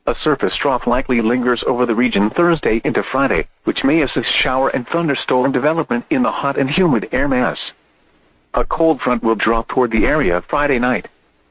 A surface trough likely lingers over the region Thursday into Friday, which may assist shower and thunderstorm development in the hot and humid air mass. A cold front will drop toward the area Friday night.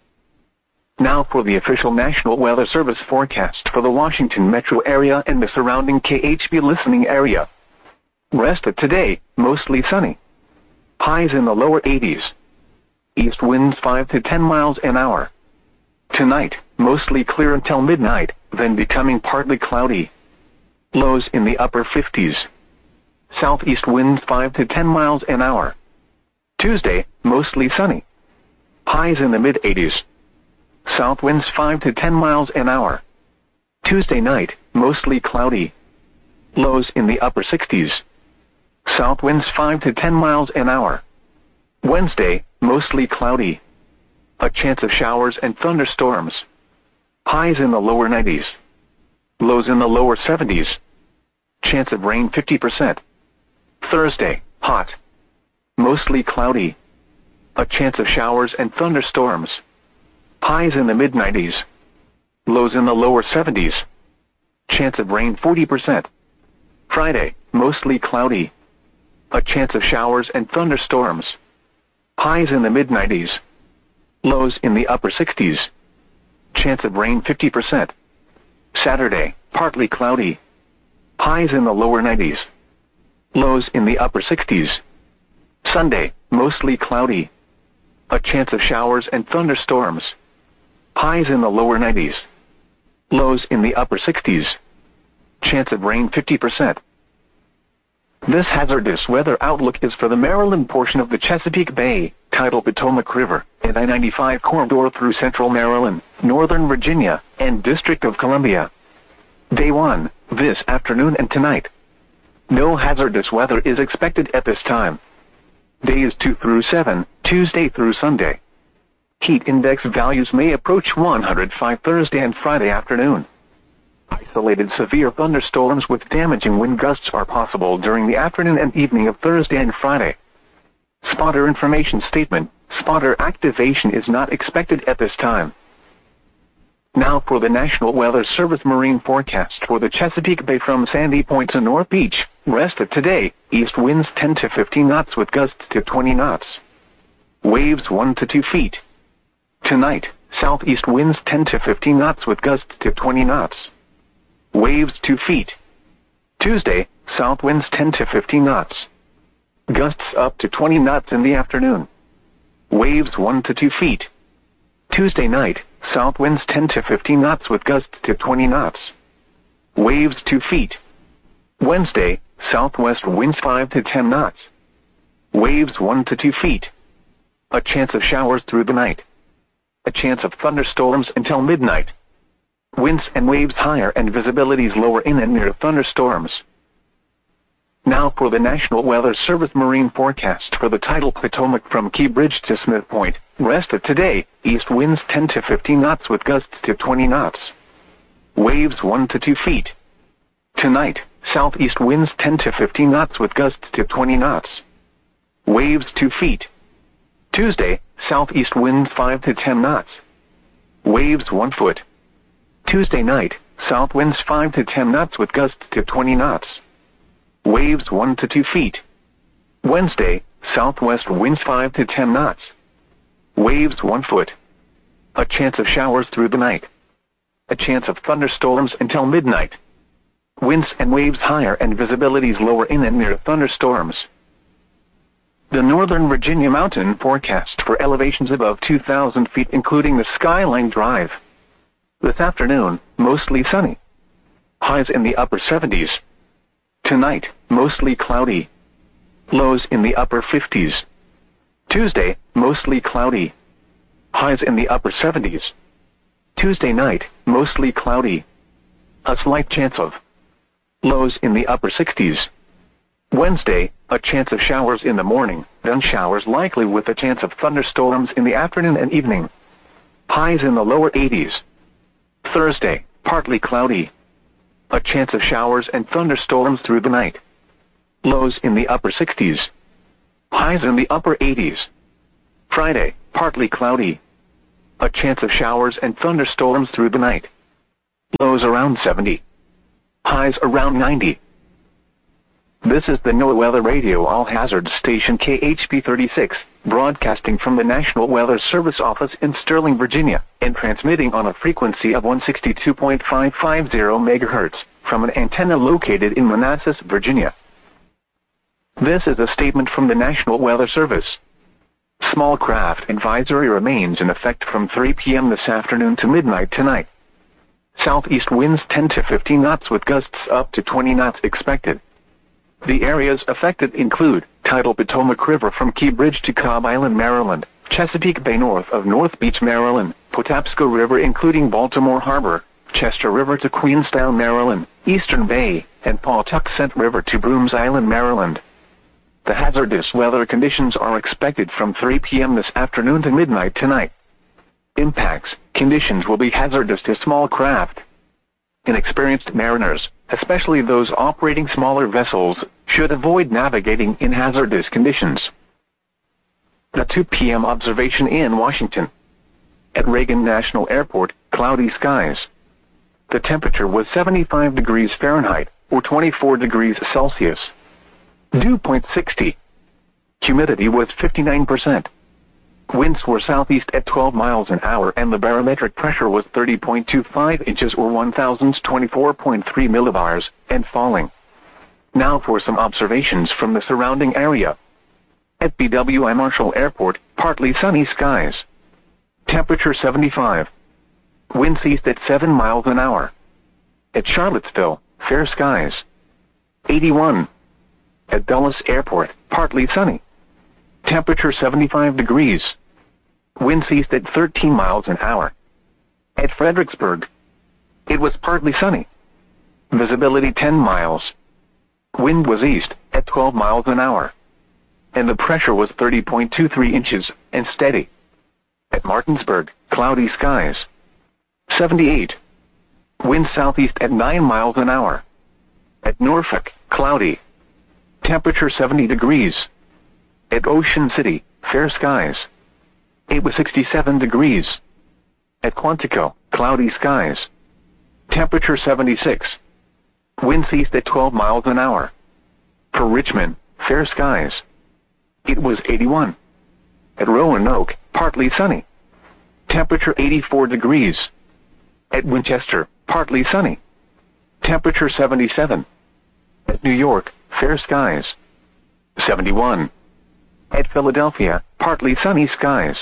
Now for the official National Weather Service forecast for the Washington metro area and the surrounding KHB listening area. Rest of today, mostly sunny. Highs in the lower 80s. East winds 5 to 10 miles an hour. Tonight, mostly clear until midnight, then becoming partly cloudy. Lows in the upper 50s. Southeast winds 5 to 10 miles an hour. Tuesday, mostly sunny. Highs in the mid-80s. South winds 5 to 10 miles an hour. Tuesday night, mostly cloudy. Lows in the upper 60s. South winds 5 to 10 miles an hour. Wednesday, mostly cloudy. A chance of showers and thunderstorms. Highs in the lower 90s. Lows in the lower 70s. Chance of rain 50%. Thursday, hot. Mostly cloudy. A chance of showers and thunderstorms. Highs in the mid-90s. Lows in the lower 70s. Chance of rain 40%. Friday, mostly cloudy. A chance of showers and thunderstorms. Highs in the mid-90s. Lows in the upper 60s. Chance of rain 50%. Saturday, partly cloudy. Highs in the lower 90s. Lows in the upper 60s. Sunday, mostly cloudy. A chance of showers and thunderstorms. Highs in the lower 90s. Lows in the upper 60s. Chance of rain 50%. This hazardous weather outlook is for the Maryland portion of the Chesapeake Bay, tidal Potomac River, and I-95 corridor through central Maryland, northern Virginia, and District of Columbia. Day 1, this afternoon and tonight. No hazardous weather is expected at this time. Days 2 through 7, Tuesday through Sunday. Heat index values may approach 105 Thursday and Friday afternoon. Isolated severe thunderstorms with damaging wind gusts are possible during the afternoon and evening of Thursday and Friday. Spotter information statement: spotter activation is not expected at this time. Now for the National Weather Service marine forecast for the Chesapeake Bay from Sandy Point to North Beach. Rest of today, east winds 10 to 15 knots with gusts to 20 knots. Waves 1 to 2 feet. Tonight, southeast winds 10 to 15 knots with gusts to 20 knots. Waves 2 feet. Tuesday, south winds 10 to 15 knots. Gusts up to 20 knots in the afternoon. Waves 1 to 2 feet. Tuesday night, south winds 10 to 15 knots with gusts to 20 knots. Waves 2 feet. Wednesday, southwest winds 5 to 10 knots. Waves 1 to 2 feet. A chance of showers through the night. A chance of thunderstorms until midnight. Winds and waves higher and visibilities lower in and near thunderstorms. Now for the National Weather Service marine forecast for the tidal Potomac from Key Bridge to Smith Point. Rest of today, east winds 10 to 15 knots with gusts to 20 knots. Waves 1 to 2 feet. Tonight, southeast winds 10 to 15 knots with gusts to 20 knots. Waves 2 feet. Tuesday, southeast winds 5 to 10 knots. Waves 1 foot. Tuesday night, south winds 5 to 10 knots with gusts to 20 knots. Waves 1 to 2 feet. Wednesday, southwest winds 5 to 10 knots. Waves 1 foot. A chance of showers through the night. A chance of thunderstorms until midnight. Winds and waves higher and visibilities lower in and near thunderstorms. The Northern Virginia mountain forecast for elevations above 2,000 feet including the Skyline Drive. This afternoon, mostly sunny. Highs in the upper 70s. Tonight, mostly cloudy. Lows in the upper 50s. Tuesday, mostly cloudy. Highs in the upper 70s. Tuesday night, mostly cloudy. A slight chance of. Lows in the upper 60s. Wednesday, a chance of showers in the morning, then showers likely with a chance of thunderstorms in the afternoon and evening. Highs in the lower 80s. Thursday, partly cloudy. A chance of showers and thunderstorms through the night. Lows in the upper 60s. Highs in the upper 80s. Friday, partly cloudy. A chance of showers and thunderstorms through the night. Lows around 70. Highs around 90. This is the NOAA Weather Radio All Hazards Station KHP 36, broadcasting from the National Weather Service office in Sterling, Virginia, and transmitting on a frequency of 162.550 MHz from an antenna located in Manassas, Virginia. This is a statement from the National Weather Service. Small craft advisory remains in effect from 3 p.m. this afternoon to midnight tonight. Southeast winds 10 to 15 knots with gusts up to 20 knots expected. The areas affected include tidal Potomac River from Key Bridge to Cobb Island, Maryland, Chesapeake Bay north of North Beach, Maryland, Patapsco River including Baltimore Harbor, Chester River to Queenstown, Maryland, Eastern Bay, and Pawtuxet River to Brooms Island, Maryland. The hazardous weather conditions are expected from 3 p.m. this afternoon to midnight tonight. Impacts: conditions will be hazardous to small craft. Inexperienced mariners, especially those operating smaller vessels, should avoid navigating in hazardous conditions. The 2 p.m. observation in Washington. At Reagan National Airport, cloudy skies. The temperature was 75 degrees Fahrenheit, or 24 degrees Celsius. Dew point 60. Humidity was 59%. Winds were southeast at 12 miles an hour and the barometric pressure was 30.25 inches or 1024.3 millibars, and falling. Now for some observations from the surrounding area. At BWI Marshall Airport, partly sunny skies. Temperature 75. Winds east at 7 miles an hour. At Charlottesville, fair skies. 81. At Dulles Airport, partly sunny. Temperature 75 degrees. Winds east at 13 miles an hour. At Fredericksburg, it was partly sunny. Visibility 10 miles. Wind was east at 12 miles an hour. And the pressure was 30.23 inches and steady. At Martinsburg, cloudy skies. 78. Wind southeast at 9 miles an hour. At Norfolk, cloudy. Temperature 70 degrees. At Ocean City, fair skies. It was 67 degrees. At Quantico, cloudy skies. Temperature 76. Winds east at 12 miles an hour. For Richmond, fair skies. It was 81. At Roanoke, partly sunny. Temperature 84 degrees. At Winchester, partly sunny. Temperature 77. At New York, fair skies. 71. At Philadelphia, partly sunny skies.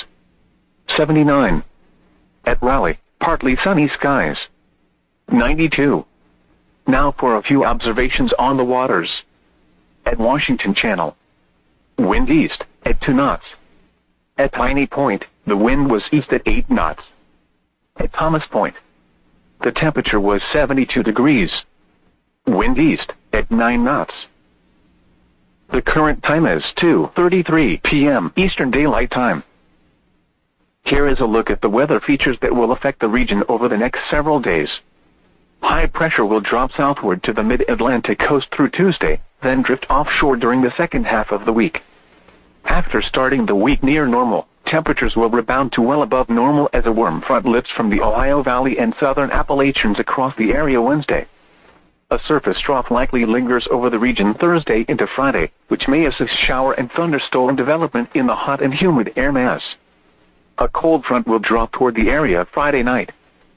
79. At Raleigh, partly sunny skies. 92. Now for a few observations on the waters. At Washington Channel, wind east at 2 knots. At Piney Point, the wind was east at 8 knots. At Thomas Point, the temperature was 72 degrees. Wind east at 9 knots. The current time is 2:33 p.m. Eastern Daylight Time. Here is a look at the weather features that will affect the region over the next several days. High pressure will drop southward to the mid-Atlantic coast through Tuesday, then drift offshore during the second half of the week. After starting the week near normal, temperatures will rebound to well above normal as a warm front lifts from the Ohio Valley and southern Appalachians across the area Wednesday. A surface trough likely lingers over the region Thursday into Friday, which may assist shower and thunderstorm development in the hot and humid air mass. A cold front will drop toward the area Friday night.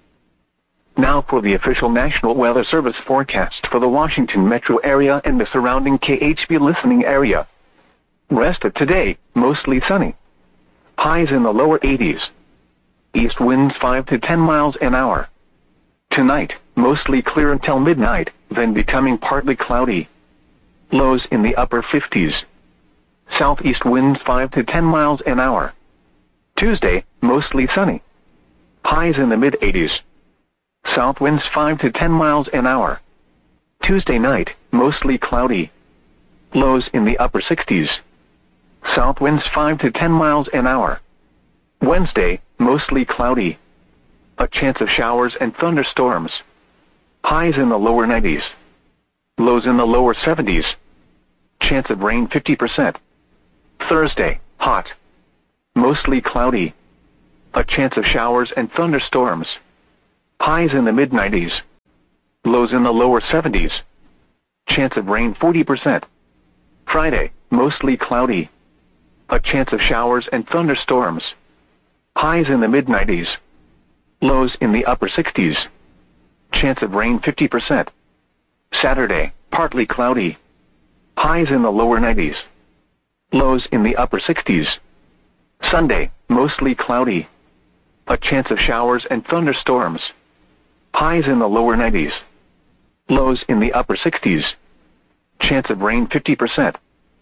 Now for the official National Weather Service forecast for the Washington metro area and the surrounding KHP listening area. Rest of today, mostly sunny. Highs in the lower 80s. East winds 5 to 10 miles an hour. Tonight, mostly clear until midnight, then becoming partly cloudy. Lows in the upper 50s. Southeast winds 5 to 10 miles an hour. Tuesday, mostly sunny. Highs in the mid-80s. South winds 5 to 10 miles an hour. Tuesday night, mostly cloudy. Lows in the upper 60s. South winds 5 to 10 miles an hour. Wednesday, mostly cloudy. A chance of showers and thunderstorms. Highs in the lower 90s. Lows in the lower 70s. Chance of rain 50%. Thursday, hot. Mostly cloudy. A chance of showers and thunderstorms. Highs in the mid-90s. Lows in the lower 70s. Chance of rain 40%. Friday, mostly cloudy. A chance of showers and thunderstorms. Highs in the mid-90s. Lows in the upper 60s. Chance of rain 50%. Saturday, partly cloudy. Highs in the lower 90s. Lows in the upper 60s. Sunday, mostly cloudy. A chance of showers and thunderstorms. Highs in the lower 90s. Lows in the upper 60s. Chance of rain 50%.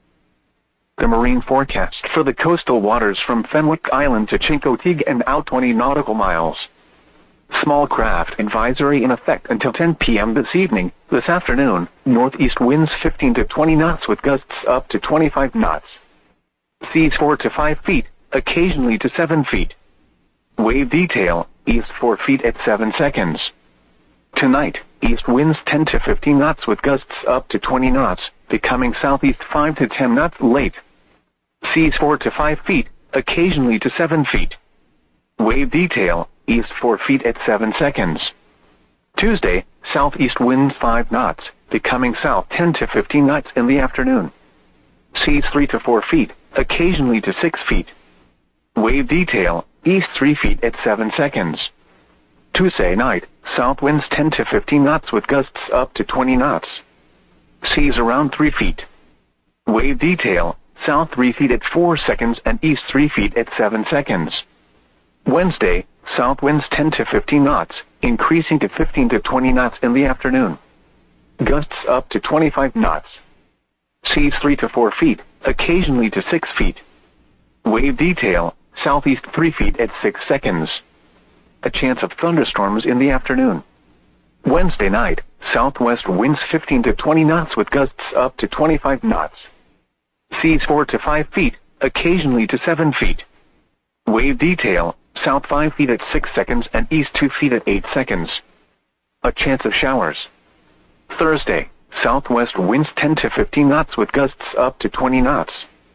The marine forecast for the coastal waters from Fenwick Island to Chincoteague and out 20 nautical miles. Small craft advisory in effect until 10 p.m. this evening. This afternoon, northeast winds 15 to 20 knots with gusts up to 25 knots. Seas 4 to 5 feet, occasionally to 7 feet. Wave detail, east 4 feet at 7 seconds. Tonight, east winds 10 to 15 knots with gusts up to 20 knots, becoming southeast 5 to 10 knots late. Seas 4 to 5 feet, occasionally to 7 feet. Wave detail, east 4 feet at 7 seconds. Tuesday, southeast winds 5 knots, becoming south 10 to 15 knots in the afternoon. Seas 3 to 4 feet, occasionally to 6 feet. Wave detail, east 3 feet at 7 seconds. Tuesday night, south winds 10 to 15 knots with gusts up to 20 knots. Seas around 3 feet. Wave detail, south 3 feet at 4 seconds and east 3 feet at 7 seconds. Wednesday, south winds 10 to 15 knots, increasing to 15 to 20 knots in the afternoon. Gusts up to 25 knots. Seas 3 to 4 feet, occasionally to 6 feet. Wave detail, southeast 3 feet at 6 seconds. A chance of thunderstorms in the afternoon. Wednesday night, southwest winds 15 to 20 knots with gusts up to 25 knots. Seas 4 to 5 feet, occasionally to 7 feet. Wave detail, south 5 feet at 6 seconds and east 2 feet at 8 seconds. A chance of showers. Thursday, southwest winds 10 to 15 knots with gusts up to 20 knots.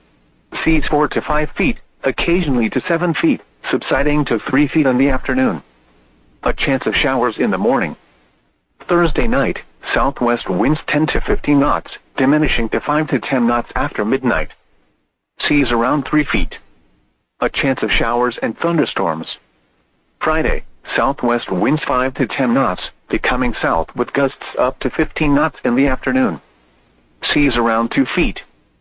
Seas 4 to 5 feet, occasionally to 7 feet, subsiding to 3 feet in the afternoon. A chance of showers in the morning. Thursday night, southwest winds 10 to 15 knots, diminishing to 5 to 10 knots after midnight. Seas around 3 feet. A chance of showers and thunderstorms. Friday, southwest winds 5 to 10 knots, becoming south with gusts up to 15 knots in the afternoon. Seas around 2 feet.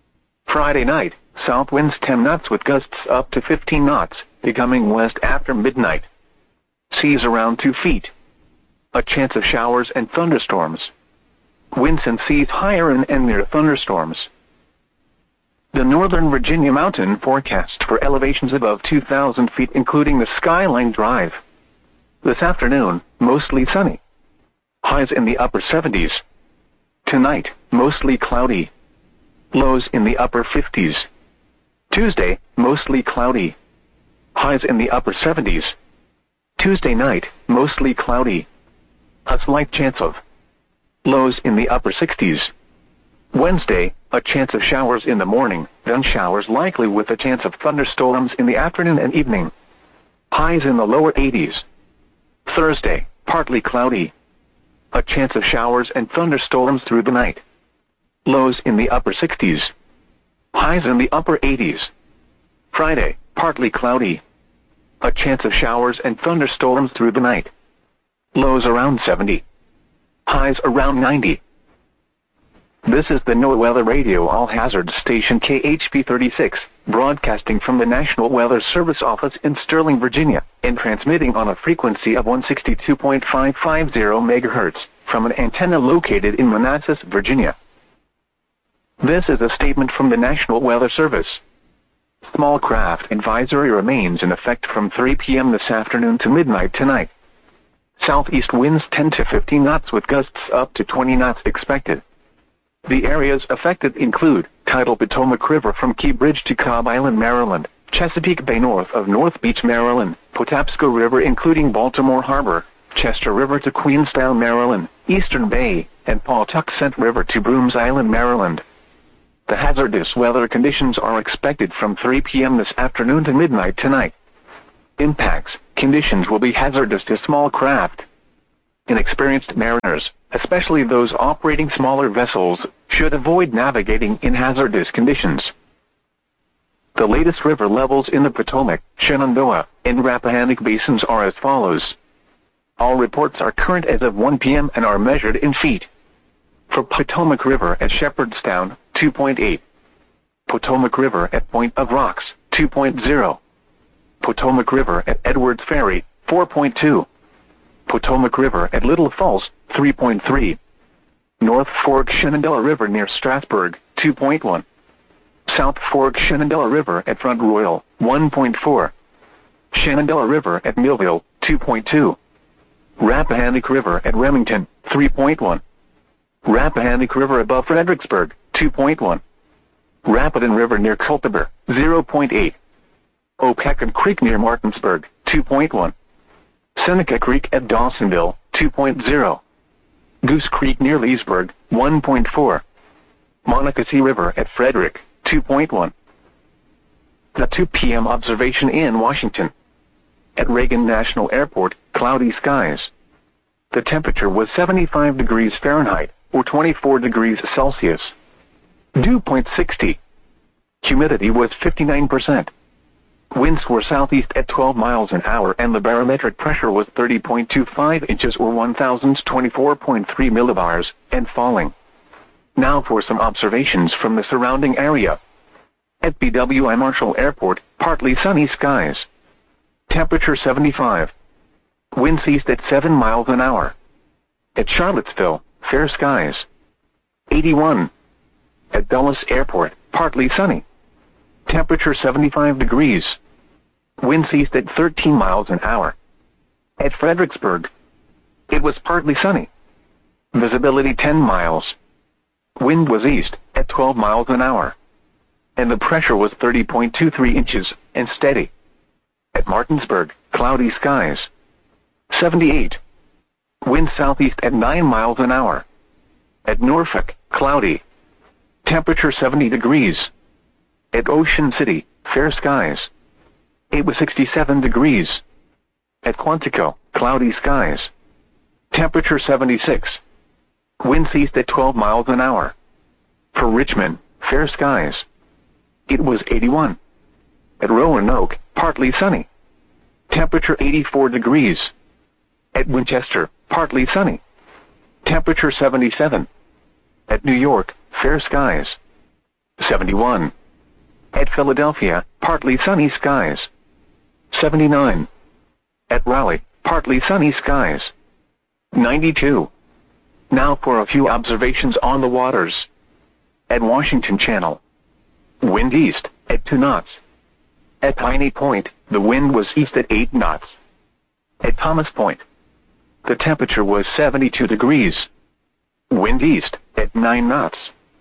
Friday night, south winds 10 knots with gusts up to 15 knots, becoming west after midnight. Seas around 2 feet. A chance of showers and thunderstorms. Winds and seas higher in and near thunderstorms. The Northern Virginia mountain forecast for elevations above 2,000 feet including the Skyline Drive. This afternoon, mostly sunny. Highs in the upper 70s. Tonight, mostly cloudy. Lows in the upper 50s. Tuesday, mostly cloudy. Highs in the upper 70s. Tuesday night, mostly cloudy. A slight chance of lows in the upper 60s. Wednesday, a chance of showers in the morning, then showers likely with a chance of thunderstorms in the afternoon and evening. Highs in the lower 80s. Thursday, partly cloudy. A chance of showers and thunderstorms through the night. Lows in the upper 60s. Highs in the upper 80s. Friday, partly cloudy. A chance of showers and thunderstorms through the night. Lows around 70. Highs around 90. This is the NOAA Weather Radio All Hazards Station KHP 36, broadcasting from the National Weather Service office in Sterling, Virginia, and transmitting on a frequency of 162.550 MHz from an antenna located in Manassas, Virginia. This is a statement from the National Weather Service. Small craft advisory remains in effect from 3 p.m. this afternoon to midnight tonight. Southeast winds 10 to 15 knots with gusts up to 20 knots expected. The areas affected include tidal Potomac River from Key Bridge to Cobb Island, Maryland, Chesapeake Bay north of North Beach, Maryland, Patapsco River including Baltimore Harbor, Chester River to Queenstown, Maryland, Eastern Bay, and Pawtuxet River to Brooms Island, Maryland. The hazardous weather conditions are expected from 3 p.m. this afternoon to midnight tonight. Impacts: conditions will be hazardous to small craft. Inexperienced mariners, especially those operating smaller vessels, should avoid navigating in hazardous conditions. The latest river levels in the Potomac, Shenandoah, and Rappahannock basins are as follows. All reports are current as of 1 p.m. and are measured in feet. For Potomac River at Shepherdstown, 2.8. Potomac River at Point of Rocks, 2.0. Potomac River at Edwards Ferry, 4.2. Potomac River at Little Falls, 3.3. North Fork Shenandoah River near Strasburg, 2.1. South Fork Shenandoah River at Front Royal, 1.4. Shenandoah River at Millville, 2.2. Rappahannock River at Remington, 3.1. Rappahannock River above Fredericksburg, 2.1. Rapidan River near Culpeper, 0.8. Opequon Creek near Martinsburg, 2.1. Seneca Creek at Dawsonville, 2.0. Goose Creek near Leesburg, 1.4. Monocacy River at Frederick, 2.1. The 2 p.m. observation in Washington. At Reagan National Airport, cloudy skies. The temperature was 75 degrees Fahrenheit, or 24 degrees Celsius. Dew point 60. Humidity was 59%. Winds were southeast at 12 miles an hour and the barometric pressure was 30.25 inches or 1024.3 millibars, and falling. Now for some observations from the surrounding area. At BWI Marshall Airport, partly sunny skies. Temperature 75. Winds east at 7 miles an hour. At Charlottesville, fair skies. 81. At Dulles Airport, partly sunny. Temperature 75 degrees. Winds east at 13 miles an hour. At Fredericksburg, it was partly sunny. Visibility 10 miles. Wind was east at 12 miles an hour. And the pressure was 30.23 inches and steady. At Martinsburg, cloudy skies. 78. Wind southeast at 9 miles an hour. At Norfolk, cloudy. Temperature 70 degrees. At Ocean City, fair skies. It was 67 degrees. At Quantico, cloudy skies. Temperature 76. Winds east at 12 miles an hour. For Richmond, fair skies. It was 81. At Roanoke, partly sunny. Temperature 84 degrees. At Winchester, partly sunny. Temperature 77. At New York, fair skies. 71. At Philadelphia, partly sunny skies. 79. At Raleigh, partly sunny skies. 92. Now for a few observations on the waters. At Washington Channel, wind east at 2 knots. At Piney Point, the wind was east at 8 knots. At Thomas Point, the temperature was 72 degrees. Wind east at 9 knots.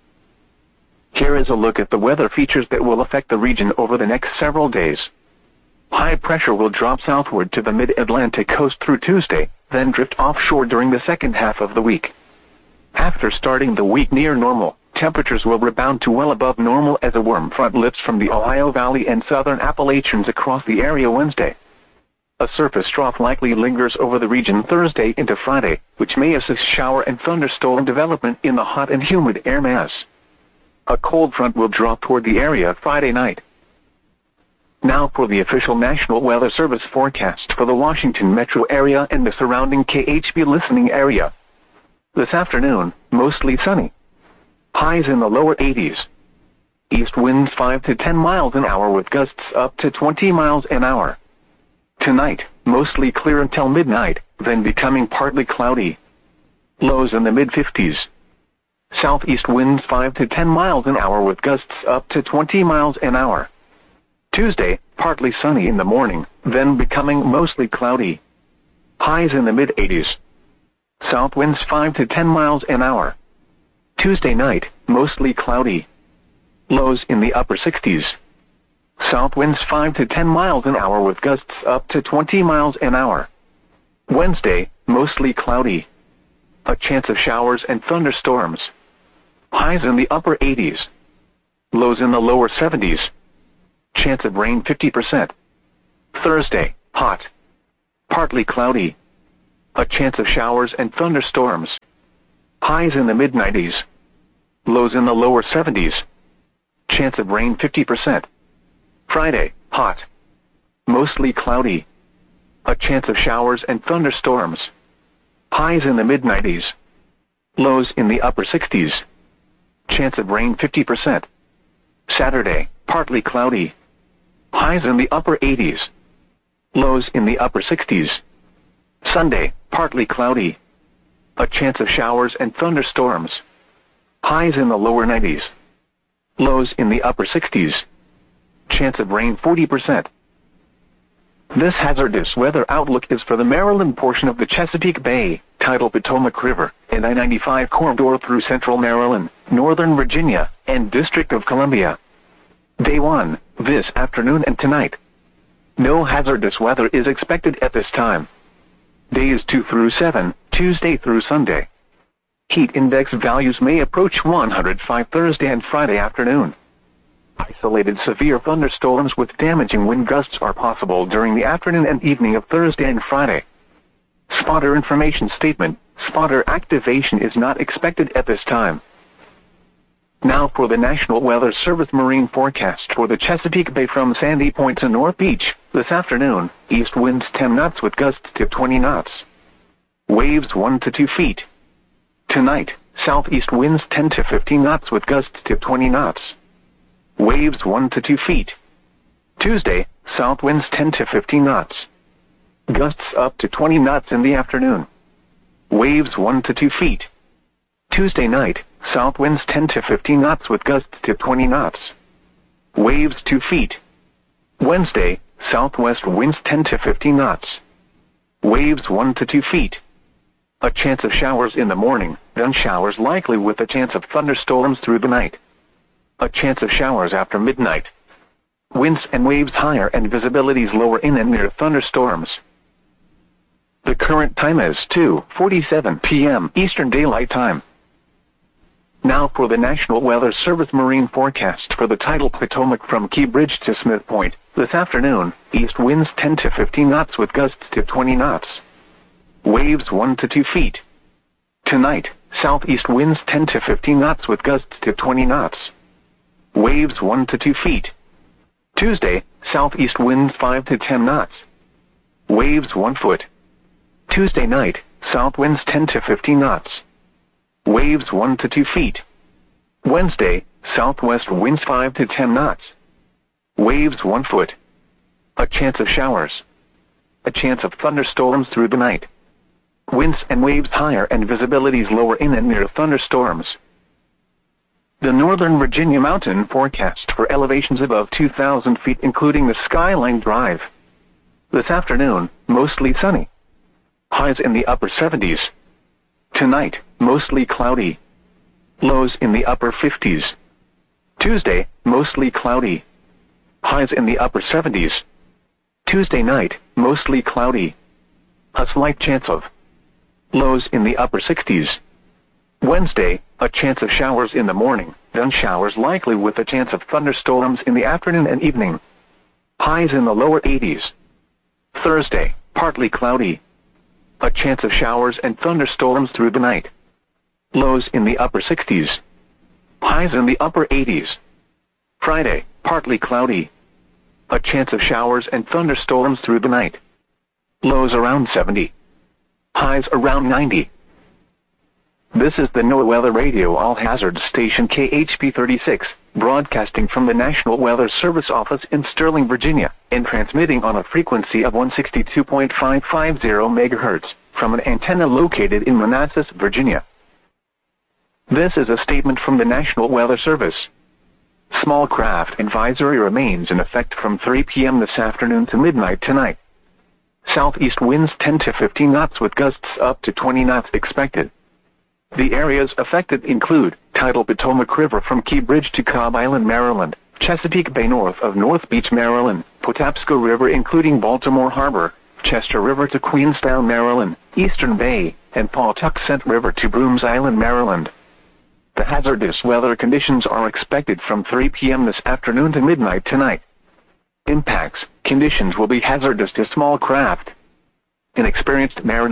Here is a look at the weather features that will affect the region over the next several days. High pressure will drop southward to the mid-Atlantic coast through Tuesday, then drift offshore during the second half of the week. After starting the week near normal, temperatures will rebound to well above normal as a warm front lifts from the Ohio Valley and southern Appalachians across the area Wednesday. A surface trough likely lingers over the region Thursday into Friday, which may assist shower and thunderstorm development in the hot and humid air mass. A cold front will drop toward the area Friday night. Now for the official National Weather Service forecast for the Washington metro area and the surrounding KHB listening area. This afternoon, mostly sunny. Highs in the lower 80s. East winds 5 to 10 miles an hour with gusts up to 20 miles an hour. Tonight, mostly clear until midnight, then becoming partly cloudy. Lows in the mid-50s. Southeast winds 5 to 10 miles an hour with gusts up to 20 miles an hour. Tuesday, partly sunny in the morning, then becoming mostly cloudy. Highs in the mid-80s. South winds 5 to 10 miles an hour. Tuesday night, mostly cloudy. Lows in the upper 60s. South winds 5 to 10 miles an hour with gusts up to 20 miles an hour. Wednesday, mostly cloudy. A chance of showers and thunderstorms. Highs in the upper 80s. Lows in the lower 70s. Chance of rain 50%. Thursday, hot. Partly cloudy. A chance of showers and thunderstorms. Highs in the mid-90s. Lows in the lower 70s. Chance of rain 50%. Friday, hot. Mostly cloudy. A chance of showers and thunderstorms. Highs in the mid-90s. Lows in the upper 60s. Chance of rain 50%. Saturday, partly cloudy. Highs in the upper 80s. Lows in the upper 60s. Sunday, partly cloudy. A chance of showers and thunderstorms. Highs in the lower 90s. Lows in the upper 60s. Chance of rain 40%. This hazardous weather outlook is for the Maryland portion of the Chesapeake Bay, tidal Potomac River, and I-95 corridor through central Maryland, northern Virginia, and District of Columbia. Day 1, this afternoon and tonight. No hazardous weather is expected at this time. Days 2 through 7, Tuesday through Sunday. Heat index values may approach 105 Thursday and Friday afternoon. Isolated severe thunderstorms with damaging wind gusts are possible during the afternoon and evening of Thursday and Friday. Spotter information statement: spotter activation is not expected at this time. Now for the National Weather Service marine forecast for the Chesapeake Bay from Sandy Point to North Beach. This afternoon, east winds 10 knots with gusts to 20 knots. Waves 1 to 2 feet. Tonight, southeast winds 10 to 15 knots with gusts to 20 knots. Waves 1 to 2 feet. Tuesday, south winds 10 to 15 knots. Gusts up to 20 knots in the afternoon. Waves 1 to 2 feet. Tuesday night, south winds 10 to 15 knots with gusts to 20 knots. Waves 2 feet. Wednesday, southwest winds 10 to 15 knots. Waves 1 to 2 feet. A chance of showers in the morning, then showers likely with a chance of thunderstorms through the night. A chance of showers after midnight. Winds and waves higher and visibilities lower in and near thunderstorms. The current time is 2:47 p.m. Eastern Daylight Time. Now for the National Weather Service marine forecast for the tidal Potomac from Key Bridge to Smith Point. This afternoon, east winds 10 to 15 knots with gusts to 20 knots. Waves 1 to 2 feet. Tonight, southeast winds 10 to 15 knots with gusts to 20 knots. Waves 1 to 2 feet. Tuesday, southeast winds 5 to 10 knots. Waves 1 foot. Tuesday night, south winds 10 to 15 knots. Waves 1 to 2 feet. Wednesday, southwest winds 5 to 10 knots. Waves 1 foot. A chance of showers. A chance of thunderstorms through the night. Winds and waves higher and visibilities lower in and near thunderstorms. The Northern Virginia mountain forecast for elevations above 2,000 feet including the Skyline Drive. This afternoon, mostly sunny. Highs in the upper 70s. Tonight, mostly cloudy. Lows in the upper 50s. Tuesday, mostly cloudy. Highs in the upper 70s. Tuesday night, mostly cloudy. A slight chance of lows in the upper 60s. Wednesday, a chance of showers in the morning, then showers likely with a chance of thunderstorms in the afternoon and evening. Highs in the lower 80s. Thursday, partly cloudy. A chance of showers and thunderstorms through the night. Lows in the upper 60s. Highs in the upper 80s. Friday, partly cloudy. A chance of showers and thunderstorms through the night. Lows around 70. Highs around 90. This is the NOAA Weather Radio All Hazards Station KHP 36, broadcasting from the National Weather Service office in Sterling, Virginia, and transmitting on a frequency of 162.550 MHz from an antenna located in Manassas, Virginia. This is a statement from the National Weather Service. Small craft advisory remains in effect from 3 p.m. this afternoon to midnight tonight. Southeast winds 10 to 15 knots with gusts up to 20 knots expected. The areas affected include tidal Potomac River from Key Bridge to Cobb Island, Maryland, Chesapeake Bay north of North Beach, Maryland, Patapsco River including Baltimore Harbor, Chester River to Queenstown, Maryland, Eastern Bay, and Pawtuxet River to Brooms Island, Maryland. The hazardous weather conditions are expected from 3 p.m. this afternoon to midnight tonight. Impacts: conditions will be hazardous to small craft. Inexperienced mariners,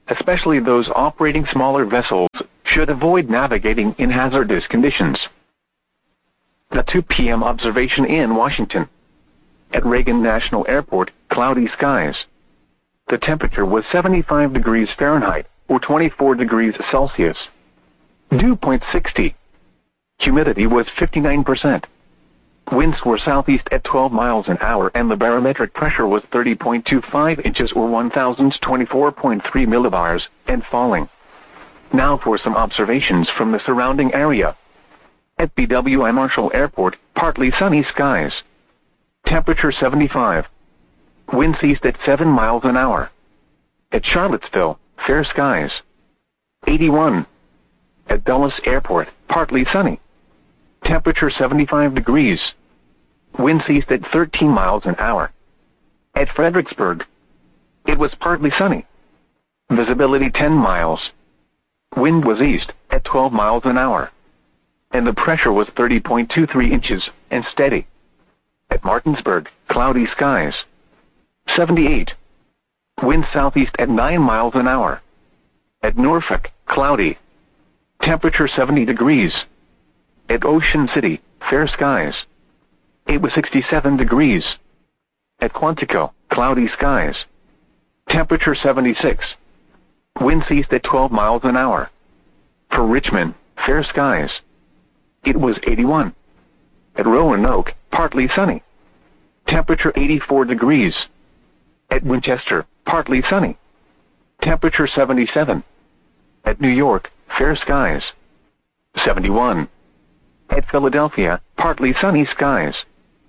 especially those operating smaller vessels, should avoid navigating in hazardous conditions. The 2 p.m. observation in Washington. At Reagan National Airport, cloudy skies. The temperature was 75 degrees Fahrenheit, or 24 degrees Celsius. Dew point 60. Humidity was 59%. Winds were southeast at 12 miles an hour and the barometric pressure was 30.25 inches or 1024.3 millibars, and falling. Now for some observations from the surrounding area. At BWI Marshall Airport, partly sunny skies. Temperature 75. Winds east at 7 miles an hour. At Charlottesville, fair skies. 81. At Dulles Airport, partly sunny. Temperature 75 degrees. Winds east at 13 miles an hour. At Fredericksburg, it was partly sunny. Visibility 10 miles. Wind was east at 12 miles an hour. And the pressure was 30.23 inches and steady. At Martinsburg, cloudy skies. 78. Wind southeast at 9 miles an hour. At Norfolk, cloudy. Temperature 70 degrees. At Ocean City, fair skies. It was 67 degrees. At Quantico, cloudy skies. Temperature 76. Winds east at 12 miles an hour. For Richmond, fair skies. It was 81. At Roanoke, partly sunny. Temperature 84 degrees. At Winchester, partly sunny. Temperature 77. At New York, fair skies. 71. At Philadelphia, partly sunny skies.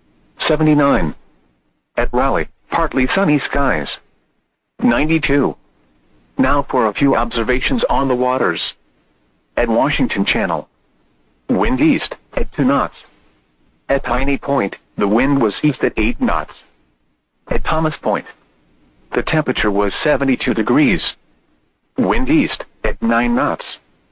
79. At Raleigh, partly sunny skies. 92. Now for a few observations on the waters. At Washington Channel, wind east at 2 knots. At Piney Point, the wind was east at 8 knots. At Thomas Point, the temperature was 72 degrees. Wind east at 9 knots.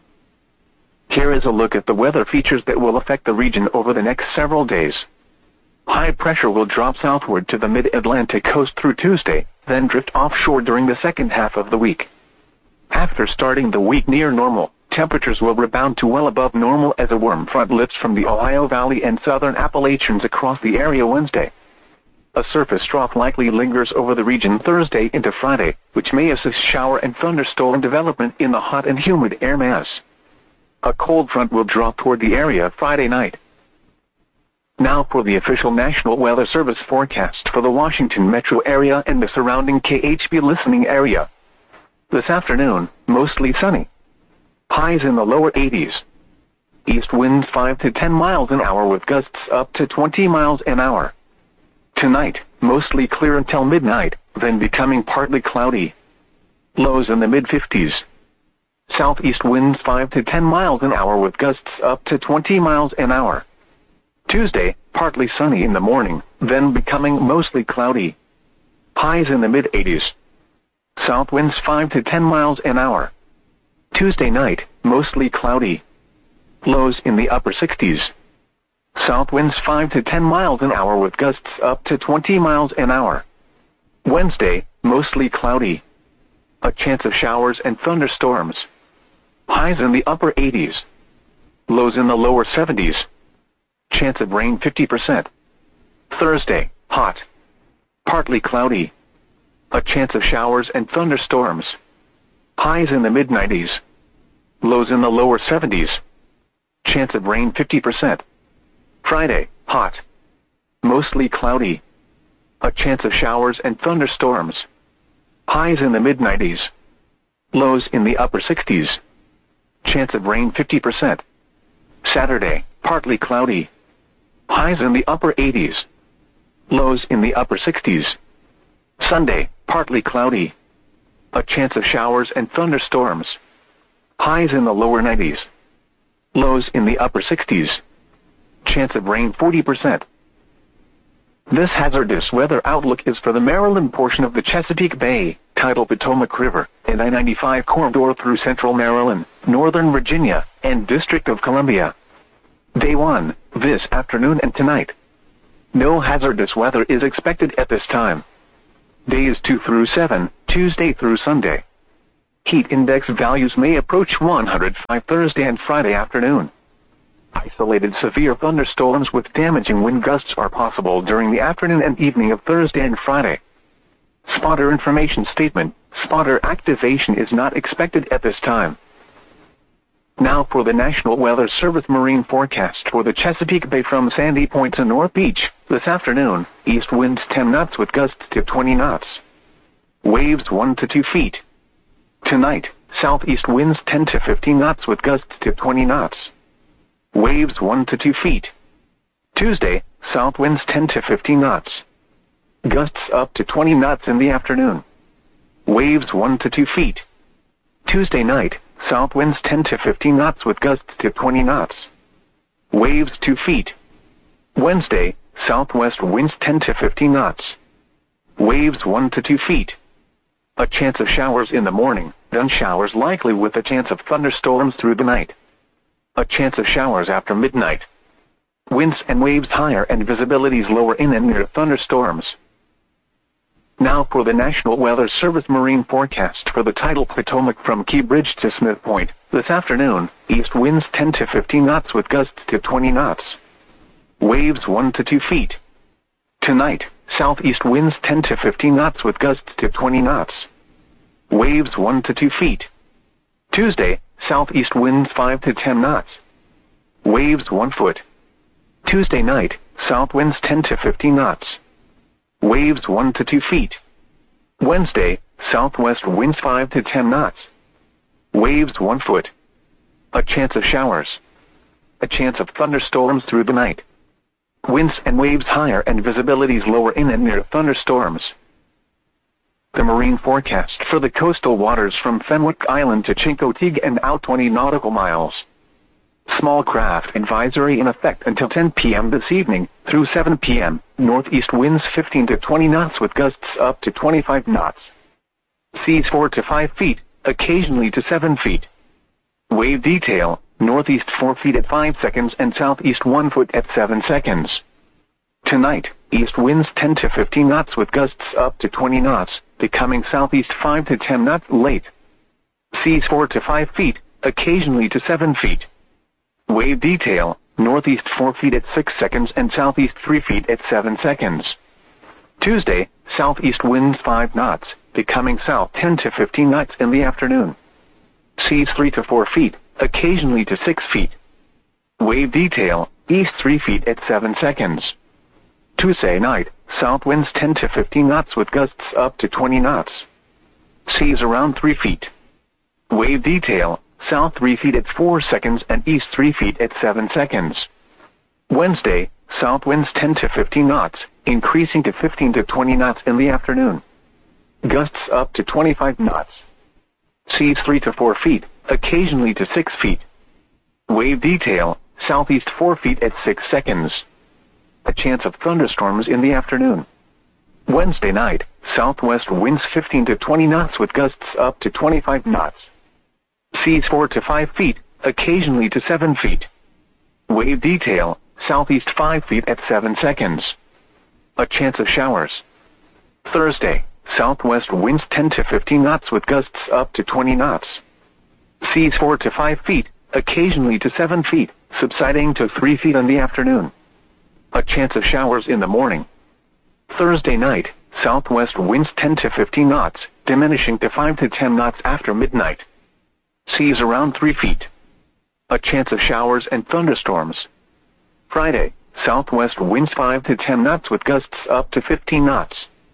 Here is a look at the weather features that will affect the region over the next several days. High pressure will drop southward to the mid-Atlantic coast through Tuesday, then drift offshore during the second half of the week. After starting the week near normal, temperatures will rebound to well above normal as a warm front lifts from the Ohio Valley and southern Appalachians across the area Wednesday. A surface trough likely lingers over the region Thursday into Friday, which may assist shower and thunderstorm development in the hot and humid air mass. A cold front will drop toward the area Friday night. Now for the official National Weather Service forecast for the Washington metro area and the surrounding KHB listening area. This afternoon, mostly sunny. Highs in the lower 80s. East winds 5 to 10 miles an hour with gusts up to 20 miles an hour. Tonight, mostly clear until midnight, then becoming partly cloudy. Lows in the mid-50s. Southeast winds 5 to 10 miles an hour with gusts up to 20 miles an hour. Tuesday, partly sunny in the morning, then becoming mostly cloudy. Highs in the mid-80s. South winds 5 to 10 miles an hour. Tuesday night, mostly cloudy. Lows in the upper 60s. South winds 5 to 10 miles an hour with gusts up to 20 miles an hour. Wednesday, mostly cloudy. A chance of showers and thunderstorms. Highs in the upper 80s. Lows in the lower 70s. Chance of rain 50%. Thursday, hot. Partly cloudy. A chance of showers and thunderstorms. Highs in the mid-90s. Lows in the lower 70s. Chance of rain 50%. Friday, hot. Mostly cloudy. A chance of showers and thunderstorms. Highs in the mid-90s. Lows in the upper 60s. Chance of rain 50%. Saturday, partly cloudy. Highs in the upper 80s. Lows in the upper 60s. Sunday, partly cloudy. A chance of showers and thunderstorms. Highs in the lower 90s. Lows in the upper 60s. Chance of rain 40%. This hazardous weather outlook is for the Maryland portion of the Chesapeake Bay, tidal Potomac River, and I-95 corridor through central Maryland, northern Virginia, and District of Columbia. Day 1, this afternoon and tonight. No hazardous weather is expected at this time. Days 2 through 7, Tuesday through Sunday. Heat index values may approach 105 Thursday and Friday afternoon. Isolated severe thunderstorms with damaging wind gusts are possible during the afternoon and evening of Thursday and Friday. Spotter information statement. Spotter activation is not expected at this time. Now for the National Weather Service marine forecast for the Chesapeake Bay from Sandy Point to North Beach. This afternoon, east winds 10 knots with gusts to 20 knots. Waves 1 to 2 feet. Tonight, southeast winds 10 to 15 knots with gusts to 20 knots. Waves 1 to 2 feet. Tuesday, south winds 10 to 15 knots. Gusts up to 20 knots in the afternoon. Waves 1 to 2 feet. Tuesday night, south winds 10 to 15 knots with gusts to 20 knots. Waves 2 feet. Wednesday, southwest winds 10 to 15 knots. Waves 1 to 2 feet. A chance of showers in the morning, then showers likely with a chance of thunderstorms through the night. A chance of showers after midnight. Winds and waves higher and visibilities lower in and near thunderstorms. Now for the National Weather Service marine forecast for the tidal Potomac from Key Bridge to Smith Point. This afternoon, east winds 10 to 15 knots with gusts to 20 knots. Waves 1 to 2 feet. Tonight, southeast winds 10 to 15 knots with gusts to 20 knots. Waves 1 to 2 feet. Tuesday, southeast winds 5 to 10 knots. Waves 1 foot. Tuesday night, south winds 10 to 15 knots. Waves 1 to 2 feet. Wednesday, southwest winds 5 to 10 knots. Waves 1 foot. A chance of showers. A chance of thunderstorms through the night. Winds and waves higher and visibilities lower in and near thunderstorms. The marine forecast for the coastal waters from Fenwick Island to Chincoteague and out 20 nautical miles. Small craft advisory in effect until 10 p.m. this evening through 7 p.m. Northeast winds 15 to 20 knots with gusts up to 25 knots. Seas 4 to 5 feet, occasionally to 7 feet. Wave detail, northeast 4 feet at 5 seconds and southeast 1 foot at 7 seconds. Tonight, east winds 10 to 15 knots with gusts up to 20 knots, becoming southeast 5 to 10 knots late. Seas 4 to 5 feet, occasionally to 7 feet. Wave detail, northeast 4 feet at 6 seconds and southeast 3 feet at 7 seconds. Tuesday, southeast winds 5 knots, becoming south 10 to 15 knots in the afternoon. Seas 3 to 4 feet, occasionally to 6 feet. Wave detail, east 3 feet at 7 seconds. Tuesday night, south winds 10 to 15 knots with gusts up to 20 knots. Seas around 3 feet. Wave detail, south 3 feet at 4 seconds and east 3 feet at 7 seconds. Wednesday, south winds 10 to 15 knots, increasing to 15 to 20 knots in the afternoon. Gusts up to 25 knots. Seas 3 to 4 feet, occasionally to 6 feet. Wave detail, southeast 4 feet at 6 seconds. A chance of thunderstorms in the afternoon. Wednesday night, southwest winds 15 to 20 knots with gusts up to 25 knots. Seas 4 to 5 feet, occasionally to 7 feet. Wave detail, southeast 5 feet at 7 seconds. A chance of showers. Thursday, southwest winds 10 to 15 knots with gusts up to 20 knots. Seas 4 to 5 feet, occasionally to 7 feet, subsiding to 3 feet in the afternoon. A chance of showers in the morning. Thursday night, southwest winds 10 to 15 knots, diminishing to 5 to 10 knots after midnight. Seas around 3 feet. A chance of showers and thunderstorms. Friday, southwest winds 5 to 10 knots with gusts up to 15 knots.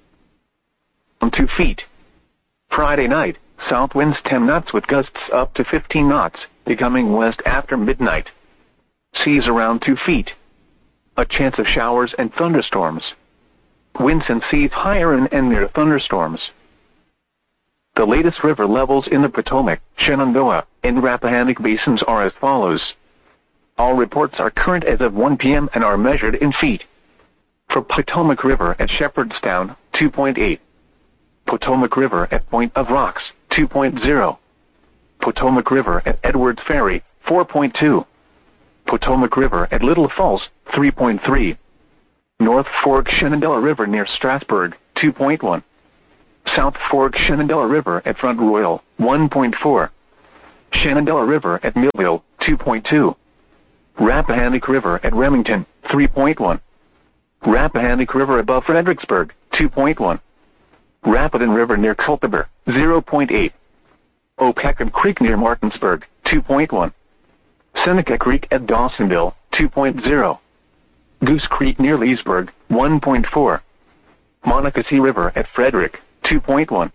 2 feet. Friday night, south winds 10 knots with gusts up to 15 knots, becoming west after midnight. Seas around 2 feet. A chance of showers and thunderstorms. Winds and seas higher in and near thunderstorms. The latest river levels in the Potomac, Shenandoah, and Rappahannock basins are as follows. All reports are current as of 1 p.m. and are measured in feet. For Potomac River at Shepherdstown, 2.8. Potomac River at Point of Rocks, 2.0. Potomac River at Edwards Ferry, 4.2. Potomac River at Little Falls, 3.3. North Fork Shenandoah River near Strasburg, 2.1. South Fork Shenandoah River at Front Royal, 1.4. Shenandoah River at Millville, 2.2. Rappahannock River at Remington, 3.1. Rappahannock River above Fredericksburg, 2.1. Rapidan River near Culpeper, 0.8. Opecum Creek near Martinsburg, 2.1. Seneca Creek at Dawsonville, 2.0. Goose Creek near Leesburg, 1.4. Monocacy River at Frederick, 2.1.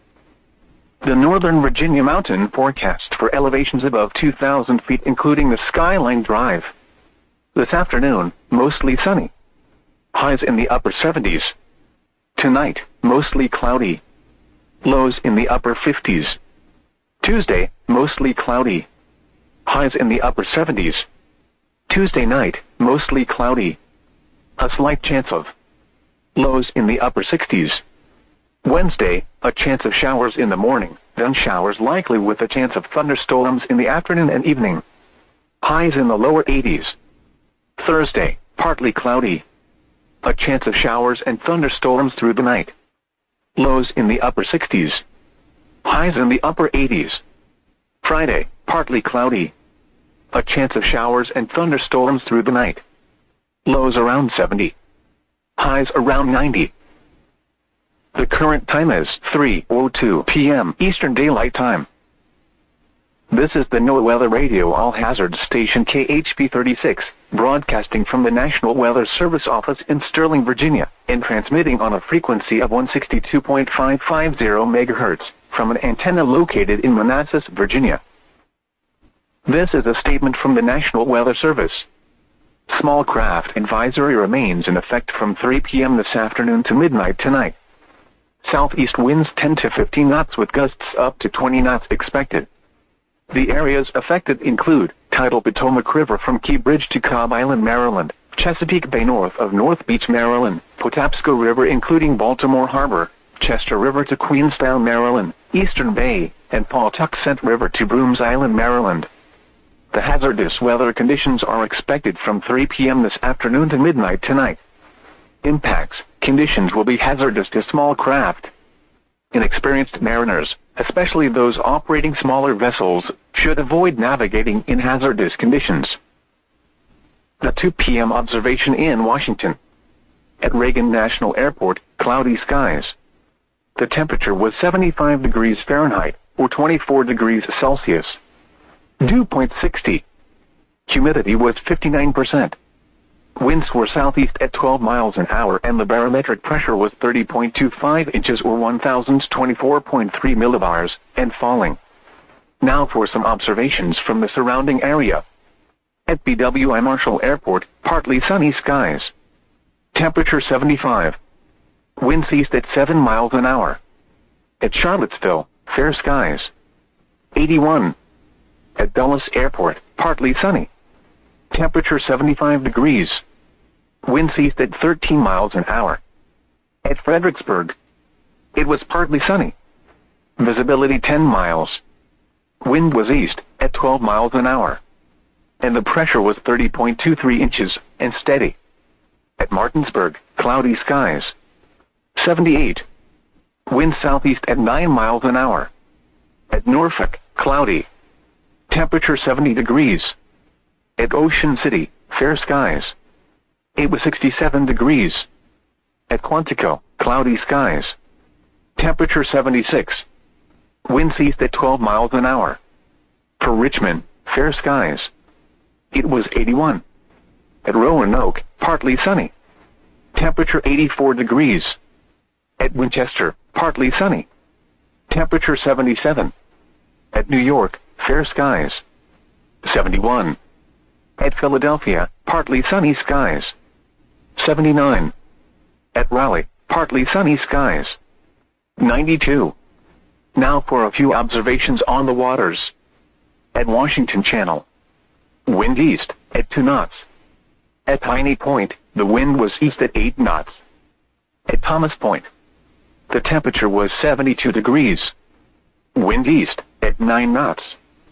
The Northern Virginia mountain forecast for elevations above 2,000 feet including the Skyline Drive. This afternoon, mostly sunny. Highs in the upper 70s. Tonight, mostly cloudy. Lows in the upper 50s. Tuesday, mostly cloudy. Highs in the upper 70s. Tuesday night, mostly cloudy. A slight chance of lows in the upper 60s. Wednesday, a chance of showers in the morning, then showers likely with a chance of thunderstorms in the afternoon and evening. Highs in the lower 80s. Thursday, partly cloudy. A chance of showers and thunderstorms through the night. Lows in the upper 60s. Highs in the upper 80s. Friday, partly cloudy. A chance of showers and thunderstorms through the night. Lows around 70. Highs around 90. The current time is 3:02 p.m. Eastern Daylight Time. This is the NOAA Weather Radio All Hazards Station KHP 36, broadcasting from the National Weather Service office in Sterling, Virginia, and transmitting on a frequency of 162.550 MHz from an antenna located in Manassas, Virginia. This is a statement from the National Weather Service. Small craft advisory remains in effect from 3 p.m. this afternoon to midnight tonight. Southeast winds 10 to 15 knots with gusts up to 20 knots expected. The areas affected include tidal Potomac River from Key Bridge to Cobb Island, Maryland, Chesapeake Bay north of North Beach, Maryland, Patapsco River including Baltimore Harbor, Chester River to Queenstown, Maryland, Eastern Bay, and Pawtuxet River to Brooms Island, Maryland. The hazardous weather conditions are expected from 3 p.m. this afternoon to midnight tonight. Impacts, conditions will be hazardous to small craft. Inexperienced mariners, especially those operating smaller vessels, should avoid navigating in hazardous conditions. The 2 p.m. observation in Washington. At Reagan National Airport, cloudy skies. The temperature was 75 degrees Fahrenheit, or 24 degrees Celsius. Dew point 60. Humidity was 59%. Winds were southeast at 12 miles an hour and the barometric pressure was 30.25 inches or 1024.3 millibars, and falling. Now for some observations from the surrounding area. At BWI Marshall Airport, partly sunny skies. Temperature 75. Winds east at 7 miles an hour. At Charlottesville, fair skies. 81. At Dulles Airport, partly sunny. Temperature 75 degrees. Winds east at 13 miles an hour. At Fredericksburg, it was partly sunny. Visibility 10 miles. Wind was east at 12 miles an hour. And the pressure was 30.23 inches and steady. At Martinsburg, cloudy skies. 78. Wind southeast at 9 miles an hour. At Norfolk, cloudy. Temperature 70 degrees. At Ocean City, fair skies. It was 67 degrees. At Quantico, cloudy skies. Temperature 76. Winds east at 12 miles an hour. For Richmond, fair skies. It was 81. At Roanoke, partly sunny. Temperature 84 degrees. At Winchester, partly sunny. Temperature 77. At New York, fair skies. 71. At Philadelphia, partly sunny skies. 79. At Raleigh, partly sunny skies. 92. Now for a few observations on the waters. At Washington Channel, wind east at 2 knots. At Piney Point, the wind was east at 8 knots. At Thomas Point, the temperature was 72 degrees. Wind east at 9 knots.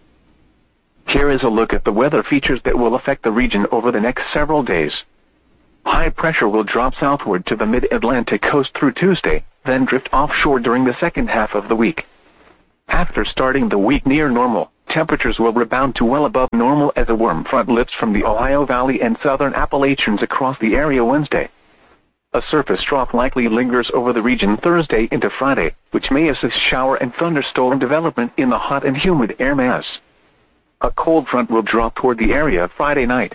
Here is a look at the weather features that will affect the region over the next several days. High pressure will drop southward to the mid-Atlantic coast through Tuesday, then drift offshore during the second half of the week. After starting the week near normal, temperatures will rebound to well above normal as a warm front lifts from the Ohio Valley and southern Appalachians across the area Wednesday. A surface trough likely lingers over the region Thursday into Friday, which may assist shower and thunderstorm development in the hot and humid air mass. A cold front will drop toward the area Friday night.